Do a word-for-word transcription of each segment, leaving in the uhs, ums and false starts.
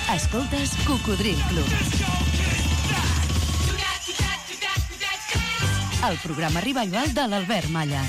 Escoltes Cocodril Club. El programa revival de l'Albert Malla.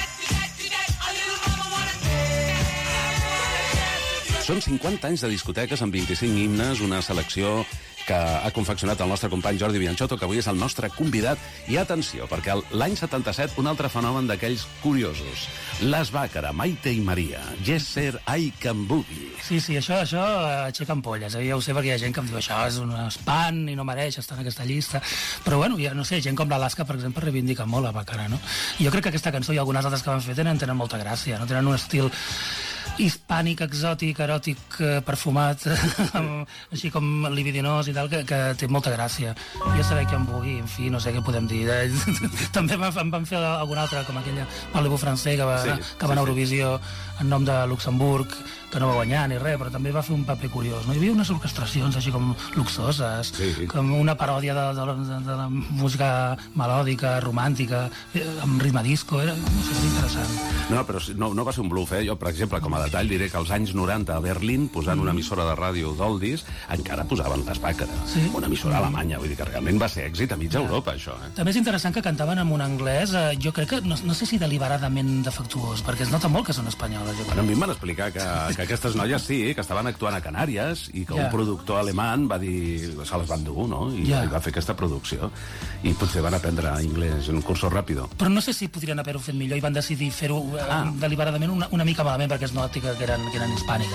Són cinquanta anys de discoteques amb vint-i-cinc himnes, una selecció que ha confeccionat el nostre company Jordi Bianchotto, que avui és el nostre convidat. I atenció, perquè l'any setanta-set un altre fenomen d'aquells curiosos. Les Bàcara, Maite i Maria, Gesser, I Can Boogie. Sí, sí, això, això aixeca ampolles. Eh? Ja ho sé, perquè hi ha gent que em diu això és un espant i no mereix estar en aquesta llista. Però bueno, ja no sé, gent com l'Alaska, per exemple, reivindica molt la Bàcara, no? I jo crec que aquesta cançó i algunes altres que van fer tenen, tenen molta gràcia, no? Tenen un estil hispànic, exòtic, eròtic, perfumat, així com libidinós i tal, que, que té molta gràcia. Jo saber que em vulgui, en fi, no sé què podem dir. També em van fer alguna altra, com aquella Malibu francès que va, sí, que va sí, a Eurovisió en nom de Luxemburg, que no va guanyar ni res, però també va fer un paper curiós, no? Hi havia unes orquestracions així com luxoses, sí, sí. Com una paròdia de, de, de, de la música melòdica, romàntica, amb ritme disco, era, no sé, interessant. No, però no, no va ser un bluff, eh? Jo, per exemple, com a detall, diré que als anys noranta a Berlín, posant una emissora de ràdio d'Oldies, encara posaven les Bàcara. Sí? Una emissora alemanya, vull dir que realment va ser èxit a mitja ja. Europa, això. Eh? També és interessant que cantaven en un anglès, eh, jo crec que, no, no sé si deliberadament defectuós, perquè es nota molt que són espanyoles. Bueno, a mi em van explicar que, que aquestes noies sí, que estaven actuant a Canàries i que ja. un productor alemany va dir, se les van dur, no? I, ja. i va fer aquesta producció. I potser van aprendre anglès en un curso ràpido. Però no sé si podrien haver-ho fet millor i van decidir fer-ho ah. deliberadament una, una mica malament perquè es noti que eren, que eren hispàniques.